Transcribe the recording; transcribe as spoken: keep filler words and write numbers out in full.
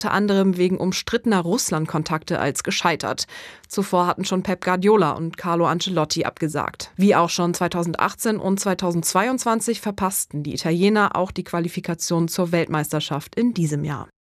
unter anderem wegen umstrittener Russland-Kontakte als gescheitert. Zuvor hatten schon Pep Guardiola und Carlo Ancelotti abgesagt. Wie auch schon zweitausendachtzehn und zweitausendzweiundzwanzig verpassten die Italiener auch die Qualifikation zur Weltmeisterschaft in diesem Jahr.